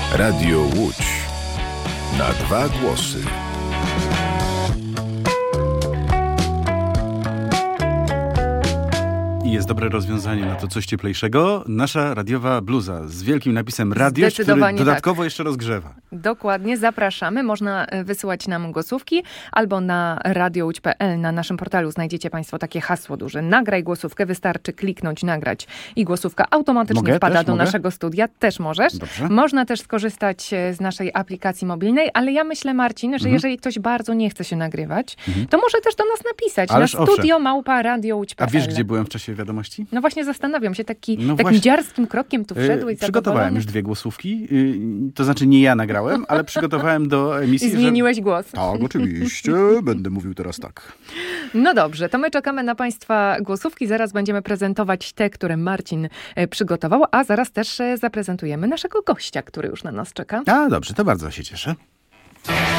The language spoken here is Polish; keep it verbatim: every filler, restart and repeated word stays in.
Radio Łódź. Na dwa głosy. I jest dobre rozwiązanie na to coś cieplejszego. Nasza radiowa bluza z wielkim napisem radio, który dodatkowo tak. jeszcze rozgrzewa. Dokładnie, zapraszamy. Można wysyłać nam głosówki albo na radio łódź kropka pe el. Na naszym portalu znajdziecie Państwo takie hasło duże. Nagraj głosówkę, wystarczy kliknąć nagrać i głosówka automatycznie mogę wpada też? do mogę? naszego studia. Też możesz. Dobrze. Można też skorzystać z naszej aplikacji mobilnej, ale ja myślę, Marcin, że mhm. jeżeli ktoś bardzo nie chce się nagrywać, mhm. to może też do nas napisać. Ależ na studio małpa radio łódź kropka pe el. A wiesz, gdzie byłem w czasie wiadomości? No właśnie zastanawiam się, taki, no takim dziarskim krokiem tu wszedłeś. Yy, przygotowałem już dwie głosówki, yy, to znaczy nie ja nagrałem, ale przygotowałem do emisji. I zmieniłeś że... głos. Tak, oczywiście, będę mówił teraz tak. No dobrze, to my czekamy na Państwa głosówki, zaraz będziemy prezentować te, które Marcin przygotował, a zaraz też zaprezentujemy naszego gościa, który już na nas czeka. A dobrze, to bardzo się cieszę.